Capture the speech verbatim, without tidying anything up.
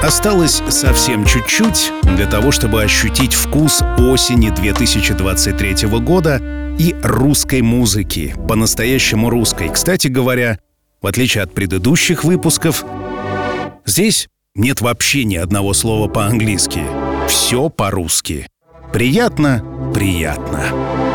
Осталось совсем чуть-чуть для того, чтобы ощутить вкус осени две тысячи двадцать третьего года и русской музыки, по-настоящему русской. Кстати говоря, в отличие от предыдущих выпусков, здесь нет вообще ни одного слова по-английски. Все по-русски. Приятно, приятно.